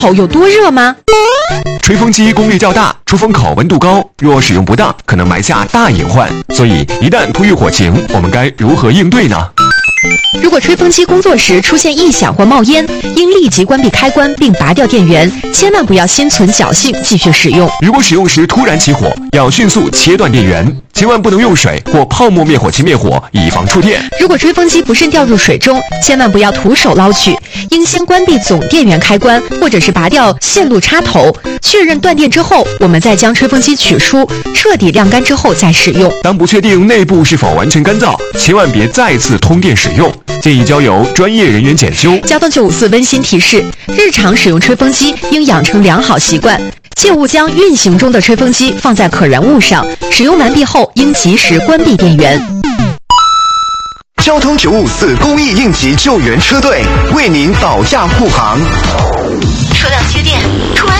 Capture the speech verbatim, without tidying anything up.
口有多热吗？ 吹风机功率较大，出风口温度高，若使用不当，可能埋下大隐患。所以，一旦突遇火情，我们该如何应对呢？ 如果吹风机工作时出现异响或冒烟，应立即关闭开关并拔掉电源，千万不要心存侥幸继续使用。 如果使用时突然起火，要迅速切断电源，千万不能用水或泡沫灭火器灭火，以防触电。 如果吹风机不慎掉入水中，千万不要徒手捞取，应先关闭总电源开关，或者是拔掉线路插头，确认断电之后，我们再将吹风机取出，彻底晾干之后再使用。 当不确定内部是否完全干燥，千万别再次通电使用，建议交由专业人员检修。 交通九五四温馨提示：日常使用吹风机应养成良好习惯，切勿将运行中的吹风机放在可燃物上，使用完毕后应及时关闭电源。 交通九五四公益应急救援车队为您保驾护航。 车辆接电，突然